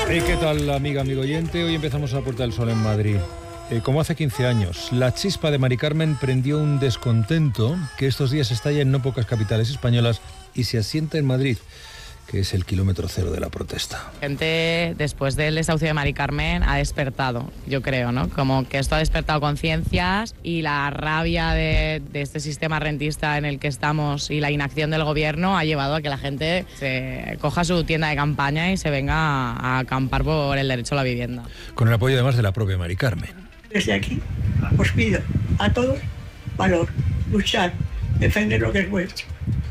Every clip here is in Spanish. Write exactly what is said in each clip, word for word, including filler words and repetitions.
Hey, ¿qué tal, amiga, amigo oyente? Hoy empezamos a Puerta del Sol en Madrid. Eh, como hace quince años, la chispa de Mari Carmen prendió un descontento que estos días estalla en no pocas capitales españolas y se asienta en Madrid, que es el kilómetro cero de la protesta. La gente, después del desahucio de Mari Carmen, ha despertado, yo creo, ¿no? Como que esto ha despertado conciencias y la rabia de, de este sistema rentista en el que estamos y la inacción del gobierno ha llevado a que la gente se coja su tienda de campaña y se venga a, a acampar por el derecho a la vivienda. Con el apoyo además de la propia Mari Carmen. Desde aquí os pido a todos valor, luchar, defender lo que es vuestro.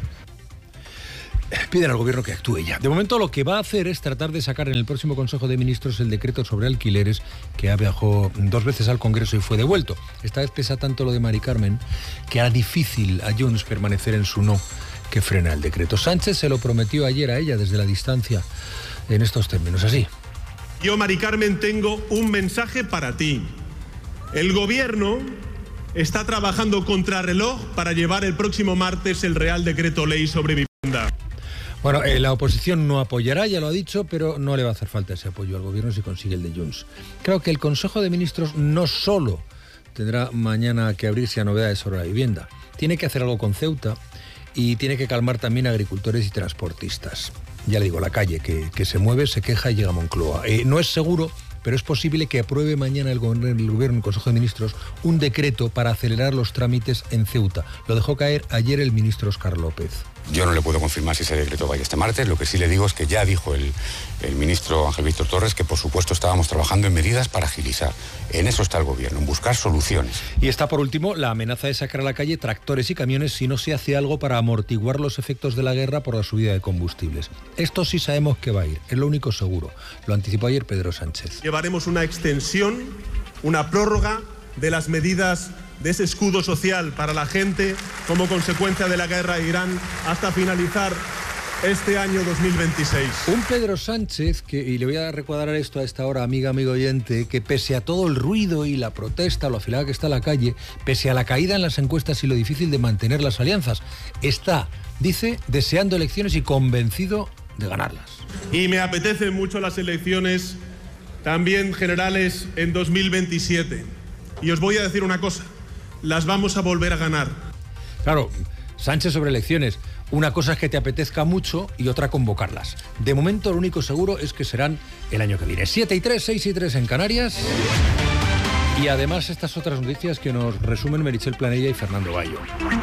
Piden al gobierno que actúe ya. De momento lo que va a hacer es tratar de sacar en el próximo Consejo de Ministros el decreto sobre alquileres que ha viajado dos veces al Congreso y fue devuelto. Esta vez pesa tanto lo de Mari Carmen que hará difícil a Junts permanecer en su no que frena el decreto. Sánchez se lo prometió ayer a ella desde la distancia en estos términos, así. Yo, Mari Carmen, tengo un mensaje para ti. El gobierno está trabajando contrarreloj para llevar el próximo martes el Real Decreto Ley sobre vivienda. Bueno, eh, la oposición no apoyará, ya lo ha dicho, pero no le va a hacer falta ese apoyo al gobierno si consigue el de Junts. Creo que el Consejo de Ministros no solo tendrá mañana que abrirse a novedades sobre la vivienda, tiene que hacer algo con Ceuta y tiene que calmar también a agricultores y transportistas. Ya le digo, la calle que, que se mueve, se queja y llega a Moncloa. Eh, no es seguro, pero es posible que apruebe mañana el gobierno, el gobierno, el Consejo de Ministros, un decreto para acelerar los trámites en Ceuta. Lo dejó caer ayer el ministro Óscar López. Yo no le puedo confirmar si ese decreto va a ir este martes. Lo que sí le digo es que ya dijo el, el ministro Ángel Víctor Torres que por supuesto estábamos trabajando en medidas para agilizar. En eso está el gobierno, en buscar soluciones. Y está por último la amenaza de sacar a la calle tractores y camiones si no se hace algo para amortiguar los efectos de la guerra por la subida de combustibles. Esto sí sabemos que va a ir, es lo único seguro. Lo anticipó ayer Pedro Sánchez. Llevaremos una extensión, una prórroga de las medidas de ese escudo social para la gente como consecuencia de la guerra de Irán hasta finalizar este año dos mil veintiséis. Un Pedro Sánchez, que, y le voy a recuadrar esto a esta hora, amiga, amigo oyente, que pese a todo el ruido y la protesta, lo afilada que está la calle, pese a la caída en las encuestas y lo difícil de mantener las alianzas, está, dice, deseando elecciones y convencido de ganarlas. Y me apetecen mucho las elecciones también generales en dos mil veintisiete. Y os voy a decir una cosa, las vamos a volver a ganar. Claro, Sánchez sobre elecciones. Una cosa es que te apetezca mucho y otra convocarlas. De momento lo único seguro es que serán el año que viene. siete y tres, seis y tres en Canarias. Y además estas otras noticias que nos resumen Meritxell Planella y Fernando Bayo.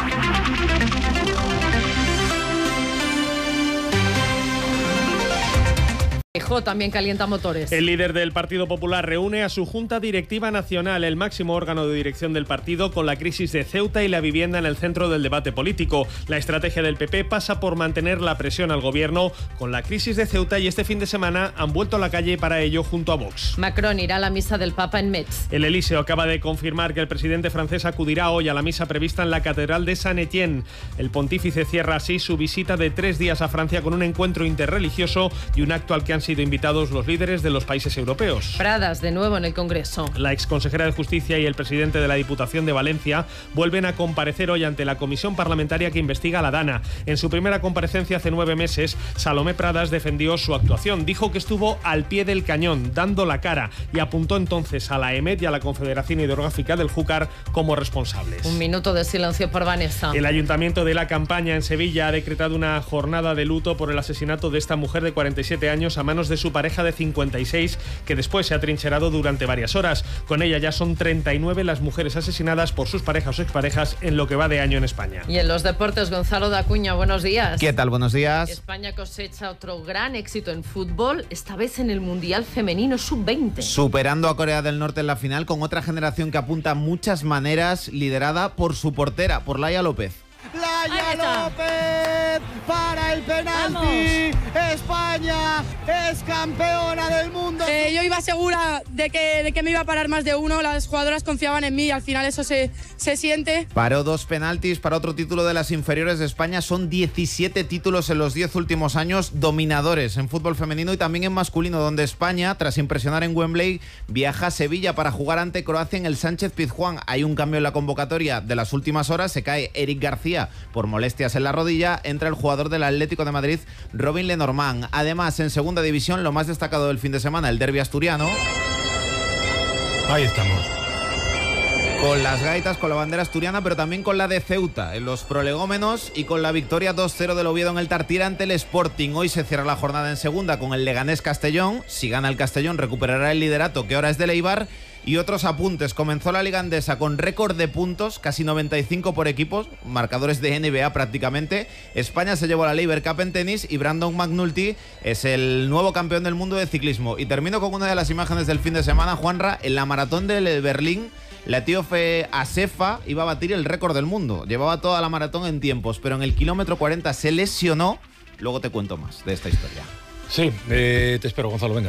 Feijóo también calienta motores. El líder del Partido Popular reúne a su Junta Directiva Nacional, el máximo órgano de dirección del partido, con la crisis de Ceuta y la vivienda en el centro del debate político. La estrategia del P P pasa por mantener la presión al gobierno con la crisis de Ceuta y este fin de semana han vuelto a la calle para ello junto a Vox. Macron irá a la misa del Papa en Metz. El Elíseo acaba de confirmar que el presidente francés acudirá hoy a la misa prevista en la Catedral de Saint-Étienne. El pontífice cierra así su visita de tres días a Francia con un encuentro interreligioso y un acto al que han sido invitados los líderes de los países europeos. Pradas de nuevo en el Congreso. La exconsejera de Justicia y el presidente de la Diputación de Valencia vuelven a comparecer hoy ante la comisión parlamentaria que investiga a la DANA. En su primera comparecencia hace nueve meses, Salomé Pradas defendió su actuación. Dijo que estuvo al pie del cañón, dando la cara, y apuntó entonces a la EMET y a la Confederación Hidrográfica del Júcar como responsables. Un minuto de silencio por Vanessa. El Ayuntamiento de La Campaña en Sevilla ha decretado una jornada de luto por el asesinato de esta mujer de cuarenta y siete años a manos de su pareja de cincuenta y seis, que después se ha trincherado durante varias horas. Con ella ya son treinta y nueve las mujeres asesinadas por sus parejas o exparejas en lo que va de año en España. Y en los deportes, Gonzalo Dacuña, buenos días. ¿Qué tal? Buenos días. España cosecha otro gran éxito en fútbol, esta vez en el Mundial Femenino sub veinte. Superando a Corea del Norte en la final con otra generación que apunta a muchas maneras, liderada por su portera, por Laia López. Laia López para el penalti. ¡Vamos! España es campeona del mundo. Eh, yo iba segura de que, de que me iba a parar más de uno. Las jugadoras confiaban en mí y al final eso se, se siente. Paró dos penaltis para otro título de las inferiores de España. Son diecisiete títulos en los diez últimos años, dominadores en fútbol femenino y también en masculino, donde España, tras impresionar en Wembley, viaja a Sevilla para jugar ante Croacia en el Sánchez Pizjuán. Hay un cambio en la convocatoria de las últimas horas. Se cae Eric García día por molestias en la rodilla, entra el jugador del Atlético de Madrid, Robin Lenormand. Además, en segunda división, lo más destacado del fin de semana, el derbi asturiano. Ahí estamos. Con las gaitas, con la bandera asturiana, pero también con la de Ceuta en los prolegómenos y con la victoria dos cero del Oviedo en el Tartiere ante el Sporting. Hoy se cierra la jornada en segunda con el Leganés Castellón. Si gana el Castellón recuperará el liderato, que ahora es del Eibar. Y otros apuntes. Comenzó la Liga Endesa con récord de puntos, casi noventa y cinco por equipos, marcadores de N B A prácticamente. España se llevó la Laver Cup en tenis y Brandon McNulty es el nuevo campeón del mundo de ciclismo. Y termino con una de las imágenes del fin de semana, Juanra, en la maratón de Berlín. La etíope Asefa iba a batir el récord del mundo. Llevaba toda la maratón en tiempos, pero en el kilómetro cuarenta se lesionó. Luego te cuento más de esta historia. Sí, eh, te espero, Gonzalo, venga.